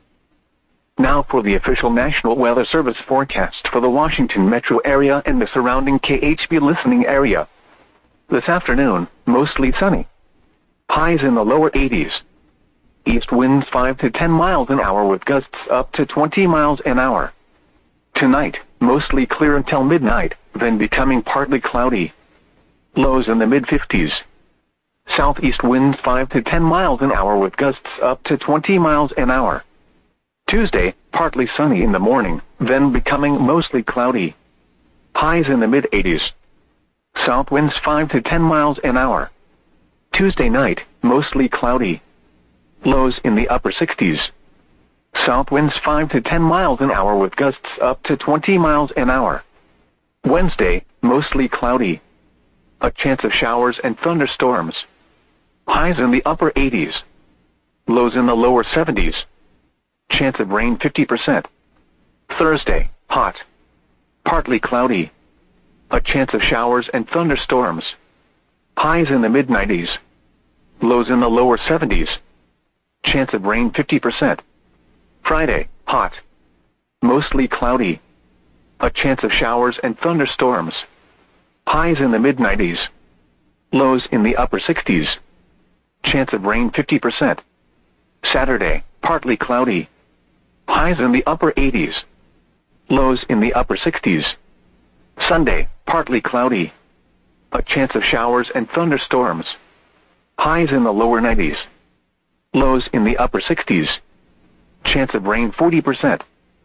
Now for the official National Weather Service forecast for the Washington metro area and the surrounding KHB listening area. This afternoon, mostly sunny. Highs in the lower 80s. East winds 5 to 10 miles an hour with gusts up to 20 miles an hour. Tonight, mostly clear until midnight, then becoming partly cloudy. Lows in the mid-50s. Southeast winds 5 to 10 miles an hour with gusts up to 20 miles an hour. Tuesday, partly sunny in the morning, then becoming mostly cloudy. Highs in the mid-80s. South winds 5 to 10 miles an hour. Tuesday night, mostly cloudy. Lows in the upper 60s. South winds 5 to 10 miles an hour with gusts up to 20 miles an hour. Wednesday, mostly cloudy. A chance of showers and thunderstorms. Highs in the upper 80s. Lows in the lower 70s. Chance of rain 50%. Thursday, hot. Partly cloudy. A chance of showers and thunderstorms. Highs in the mid-90s. Lows in the lower 70s. Chance of rain 50%. Friday, hot. Mostly cloudy. A chance of showers and thunderstorms. Highs in the mid-90s. Lows in the upper 60s. Chance of rain 50%. Saturday, partly cloudy. Highs in the upper 80s. Lows in the upper 60s. Sunday, partly cloudy. A chance of showers and thunderstorms. Highs in the lower 90s. Lows in the upper 60s. Chance of rain 40%.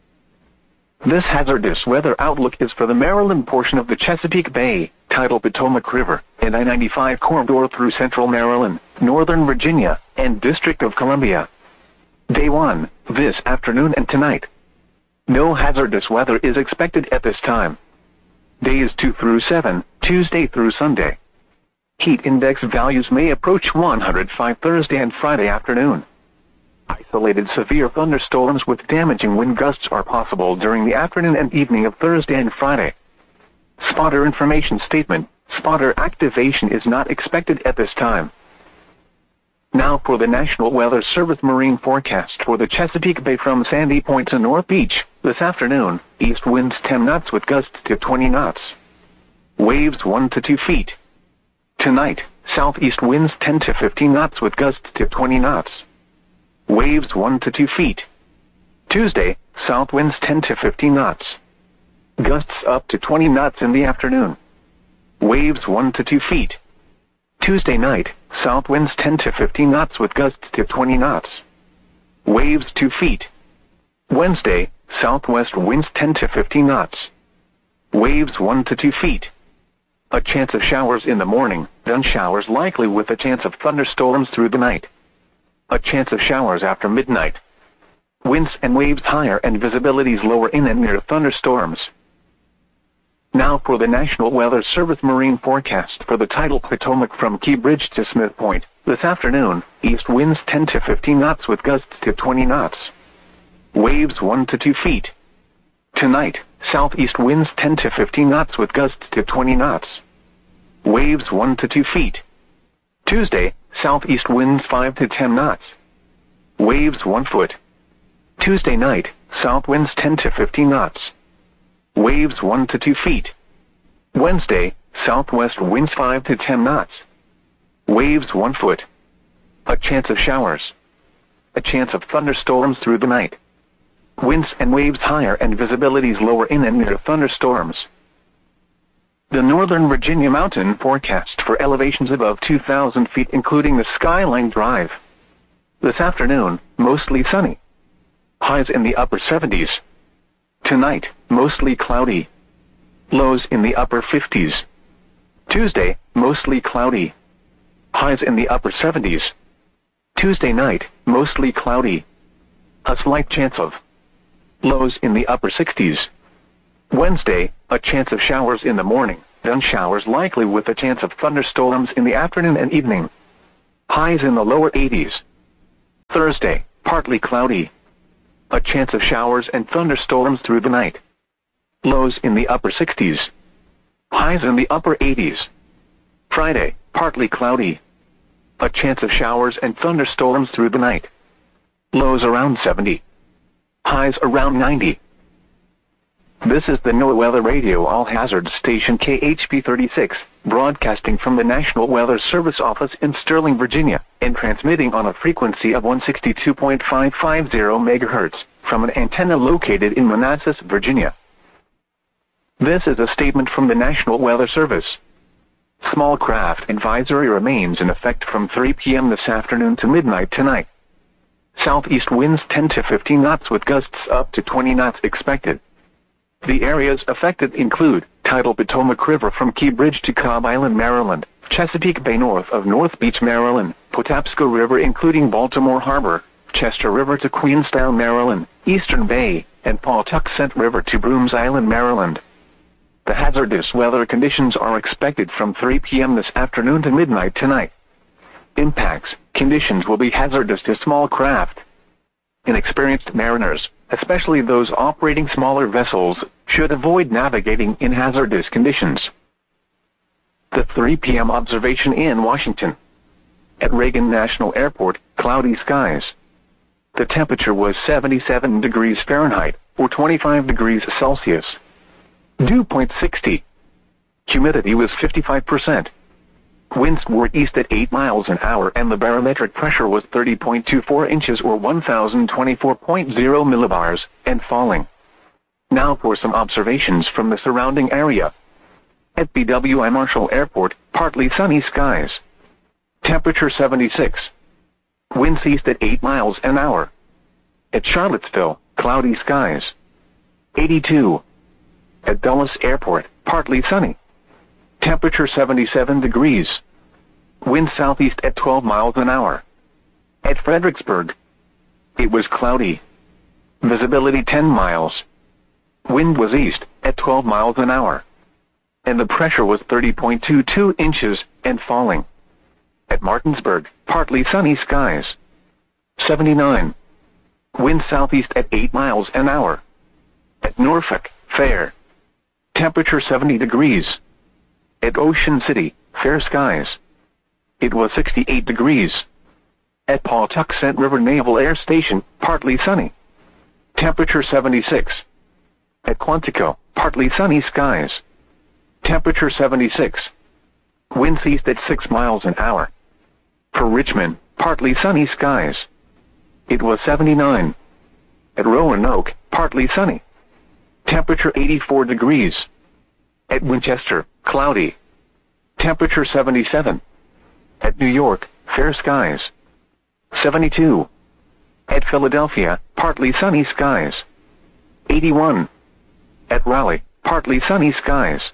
This hazardous weather outlook is for the Maryland portion of the Chesapeake Bay, tidal Potomac River, and I-95 corridor through central Maryland, northern Virginia, and District of Columbia. Day 1, this afternoon and tonight. No hazardous weather is expected at this time. Days 2 through 7, Tuesday through Sunday. Heat index values may approach 105 Thursday and Friday afternoon. Isolated severe thunderstorms with damaging wind gusts are possible during the afternoon and evening of Thursday and Friday. Spotter information statement: spotter activation is not expected at this time. Now for the National Weather Service marine forecast for the Chesapeake Bay from Sandy Point to North Beach. This afternoon, east winds 10 knots with gusts to 20 knots. Waves 1 to 2 feet. Tonight, southeast winds 10 to 15 knots with gusts to 20 knots. Waves 1 to 2 feet. Tuesday, south winds 10 to 15 knots. Gusts up to 20 knots in the afternoon. Waves 1 to 2 feet. Tuesday night, south winds 10 to 15 knots with gusts to 20 knots. Waves 2 feet. Wednesday, southwest winds 10 to 15 knots. Waves 1 to 2 feet. A chance of showers in the morning, then showers likely with a chance of thunderstorms through the night. A chance of showers after midnight. Winds and waves higher and visibilities lower in and near thunderstorms. Now for the National Weather Service marine forecast for the tidal Potomac from Key Bridge to Smith Point. This afternoon, east winds 10 to 15 knots with gusts to 20 knots. Waves 1 to 2 feet. Tonight, southeast winds 10 to 15 knots with gusts to 20 knots. Waves 1 to 2 feet. Tuesday, southeast winds 5 to 10 knots. Waves 1 foot. Tuesday night, south winds 10 to 15 knots. Waves 1 to 2 feet. Wednesday, southwest winds 5 to 10 knots. Waves 1 foot. A chance of showers. A chance of thunderstorms through the night. Winds and waves higher and visibilities lower in and near thunderstorms. The Northern Virginia mountain forecast for elevations above 2,000 feet including the Skyline Drive. This afternoon, mostly sunny. Highs in the upper 70s. Tonight, mostly cloudy. Lows in the upper 50s. Tuesday, mostly cloudy. Highs in the upper 70s. Tuesday night, mostly cloudy. A slight chance of Lows in the upper 60s. Wednesday, a chance of showers in the morning, then showers likely with a chance of thunderstorms in the afternoon and evening. Highs in the lower 80s. Thursday, partly cloudy. A chance of showers and thunderstorms through the night. Lows in the upper 60s. Highs in the upper 80s. Friday, partly cloudy. A chance of showers and thunderstorms through the night. Lows around 70. Highs around 90. This is the NOAA Weather Radio All-Hazard Station KHP 36, broadcasting from the National Weather Service office in Sterling, Virginia, and transmitting on a frequency of 162.550 MHz from an antenna located in Manassas, Virginia. This is a statement from the National Weather Service. Small craft advisory remains in effect from 3 p.m. this afternoon to midnight tonight. Southeast winds 10 to 15 knots with gusts up to 20 knots expected. The areas affected include tidal Potomac River from Key Bridge to Cobb Island, Maryland, Chesapeake Bay north of North Beach, Maryland, Patapsco River including Baltimore Harbor, Chester River to Queenstown, Maryland, Eastern Bay, and Pawtuxet River to Brooms Island, Maryland. The hazardous weather conditions are expected from 3 p.m. this afternoon to midnight tonight. Impacts, conditions will be hazardous to small craft. Inexperienced mariners, especially those operating smaller vessels, should avoid navigating in hazardous conditions. The 3 p.m. observation in Washington. At Reagan National Airport, cloudy skies. The temperature was 77 degrees Fahrenheit, or 25 degrees Celsius. Dew point 60. Humidity was 55%. Winds were east at 8 miles an hour and the barometric pressure was 30.24 inches or 1024.0 millibars, and falling. Now for some observations from the surrounding area. At BWI Marshall Airport, partly sunny skies. Temperature 76. Winds east at 8 miles an hour. At Charlottesville, cloudy skies. 82. At Dulles Airport, partly sunny. Temperature 77 degrees. Wind southeast at 12 miles an hour. At Fredericksburg, it was cloudy. Visibility 10 miles. Wind was east at 12 miles an hour. And the pressure was 30.22 inches and falling. At Martinsburg, partly sunny skies. 79. Wind southeast at 8 miles an hour. At Norfolk, fair. Temperature 70 degrees. At Ocean City, fair skies. It was 68 degrees. At Pawtuxet River Naval Air Station, partly sunny. Temperature 76. At Quantico, partly sunny skies. Temperature 76. Winds east at 6 miles an hour. For Richmond, partly sunny skies. It was 79. At Roanoke, partly sunny. Temperature 84 degrees. At Winchester, cloudy. Temperature 77. At New York, fair skies. 72. At Philadelphia, partly sunny skies. 81. At Raleigh, partly sunny skies.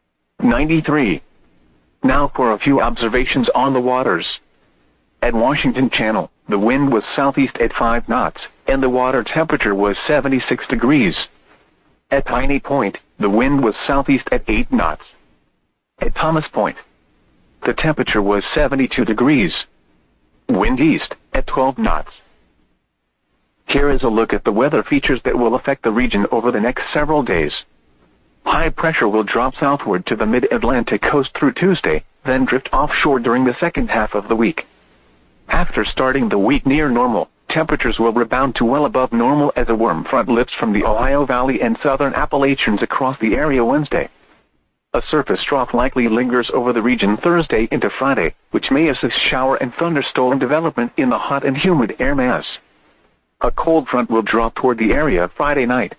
93. Now for a few observations on the waters. At Washington Channel, the wind was southeast at 5 knots, and the water temperature was 76 degrees. At Piney Point, the wind was southeast at 8 knots. At Thomas Point, the temperature was 72 degrees. Wind east at 12 knots. Here is a look at the weather features that will affect the region over the next several days. High pressure will drop southward to the mid-Atlantic coast through Tuesday, then drift offshore during the second half of the week. After starting the week near normal, temperatures will rebound to well above normal as a warm front lifts from the Ohio Valley and southern Appalachians across the area Wednesday. A surface trough likely lingers over the region Thursday into Friday, which may assist shower and thunderstorm development in the hot and humid air mass. A cold front will drop toward the area Friday night.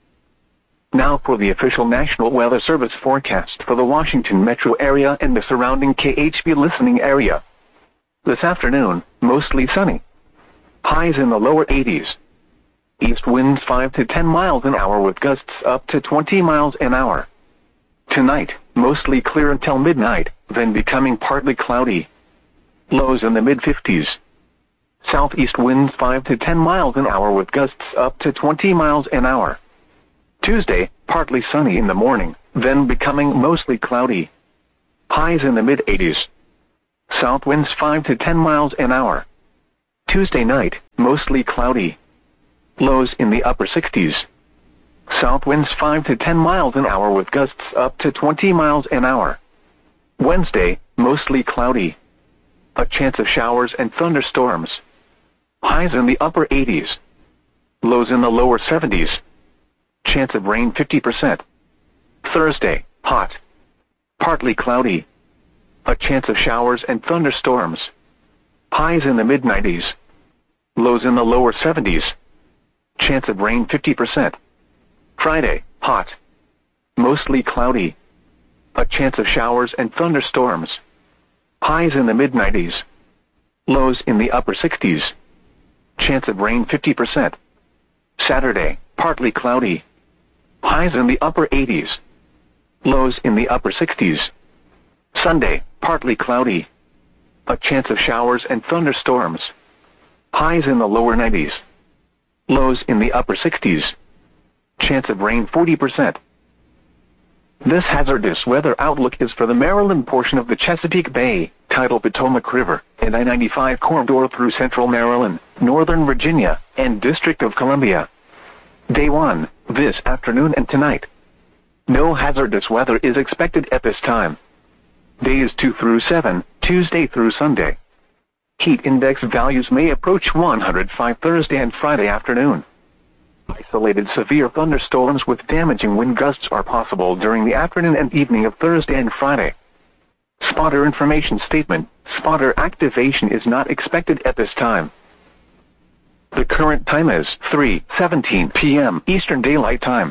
Now for the official National Weather Service forecast for the Washington metro area and the surrounding KHP listening area. This afternoon, mostly sunny. Highs in the lower 80s. East winds 5 to 10 miles an hour with gusts up to 20 miles an hour. Tonight, mostly clear until midnight, then becoming partly cloudy. Lows in the mid-50s. southeast winds 5 to 10 miles an hour with gusts up to 20 miles an hour. Tuesday, partly sunny in the morning, then becoming mostly cloudy. Highs in the mid-80s. South winds 5 to 10 miles an hour. Tuesday night, mostly cloudy. Lows in the upper 60s. South winds 5 to 10 miles an hour with gusts up to 20 miles an hour. Wednesday, mostly cloudy. A chance of showers and thunderstorms. Highs in the upper 80s. Lows in the lower 70s. Chance of rain 50%. Thursday, hot. Partly cloudy. A chance of showers and thunderstorms. Highs in the mid-90s. Lows in the lower 70s. Chance of rain 50%. Friday, hot. Mostly cloudy. A chance of showers and thunderstorms. Highs in the mid-90s. Lows in the upper 60s. Chance of rain 50%. Saturday, partly cloudy. Highs in the upper 80s. Lows in the upper 60s. Sunday, partly cloudy. A chance of showers and thunderstorms. Highs in the lower 90s. Lows in the upper 60s. Chance of rain 40%. This hazardous weather outlook is for the Maryland portion of the Chesapeake Bay, tidal Potomac River, and I-95 corridor through central Maryland, northern Virginia, and District of Columbia. Day 1, this afternoon and tonight. No hazardous weather is expected at this time. Days 2 through 7, Tuesday through Sunday. Heat index values may approach 105 Thursday and Friday afternoon. Isolated severe thunderstorms with damaging wind gusts are possible during the afternoon and evening of Thursday and Friday. Spotter information statement: spotter activation is not expected at this time. The current time is 3:17 p.m. Eastern Daylight Time.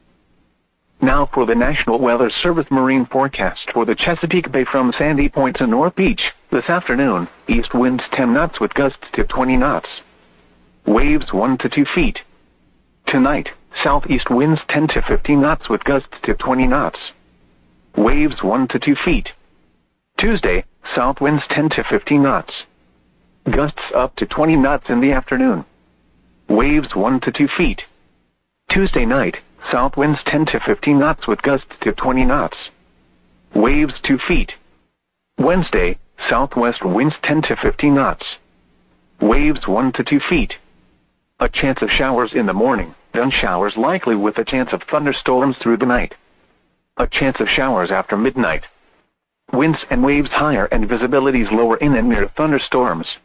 Now for the National Weather Service marine forecast for the Chesapeake Bay from Sandy Point to North Beach. This afternoon, east winds 10 knots with gusts to 20 knots. Waves 1 to 2 feet. Tonight, southeast winds 10 to 15 knots with gusts to 20 knots. Waves 1 to 2 feet. Tuesday, south winds 10 to 15 knots. Gusts up to 20 knots in the afternoon. Waves 1 to 2 feet. Tuesday night, south winds 10 to 15 knots with gusts to 20 knots. Waves 2 feet. Wednesday, southwest winds 10 to 15 knots. Waves 1 to 2 feet. A chance of showers in the morning, then showers likely with a chance of thunderstorms through the night. A chance of showers after midnight. Winds and waves higher and visibilities lower in and near thunderstorms.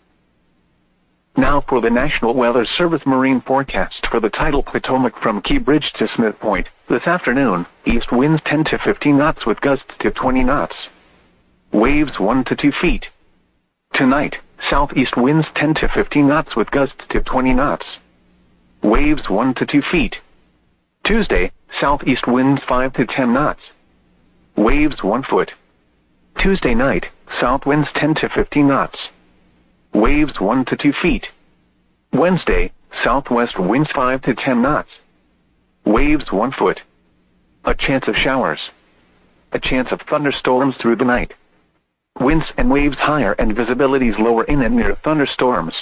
Now for the National Weather Service marine forecast for the tidal Potomac from Key Bridge to Smith Point. This afternoon, east winds 10 to 15 knots with gusts to 20 knots. Waves 1 to 2 feet. Tonight, southeast winds 10 to 15 knots with gusts to 20 knots. Waves 1 to 2 feet. Tuesday, southeast winds 5 to 10 knots. Waves 1 foot. Tuesday night, south winds 10 to 15 knots. Waves 1 to 2 feet. Wednesday, southwest winds 5 to 10 knots. Waves 1 foot. A chance of showers. A chance of thunderstorms through the night. Winds and waves higher and visibilities lower in and near thunderstorms.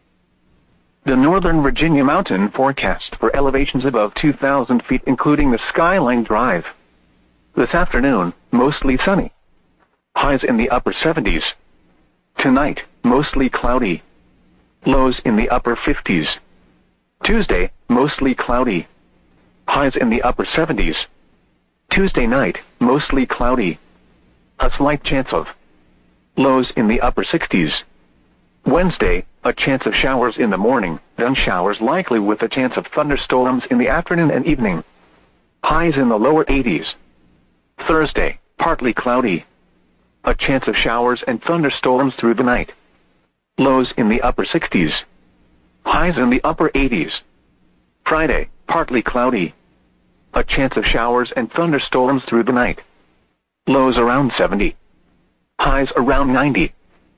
The Northern Virginia mountain forecast for elevations above 2,000 feet including the Skyline Drive. This afternoon, mostly sunny. Highs in the upper 70s. Tonight, mostly cloudy. Lows in the upper 50s. Tuesday, mostly cloudy. Highs in the upper 70s. Tuesday night, mostly cloudy. A slight chance of lows in the upper 60s. Wednesday, a chance of showers in the morning, then showers likely with a chance of thunderstorms in the afternoon and evening. Highs in the lower 80s. Thursday, partly cloudy. A chance of showers and thunderstorms through the night. Lows in the upper 60s. Highs in the upper 80s. Friday, partly cloudy. A chance of showers and thunderstorms through the night. Lows around 70. Highs around 90.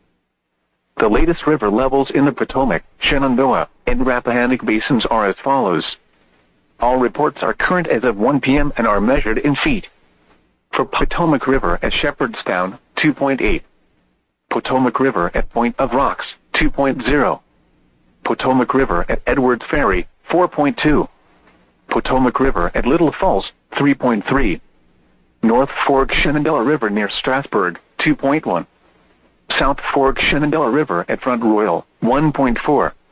The latest river levels in the Potomac, Shenandoah, and Rappahannock basins are as follows. All reports are current as of 1 p.m. and are measured in feet. For Potomac River at Shepherdstown, 2.8. Potomac River at Point of Rocks, 2.0. Potomac River at Edwards Ferry, 4.2. Potomac River at Little Falls, 3.3. North Fork Shenandoah River near Strasburg, 2.1. South Fork Shenandoah River at Front Royal, 1.4.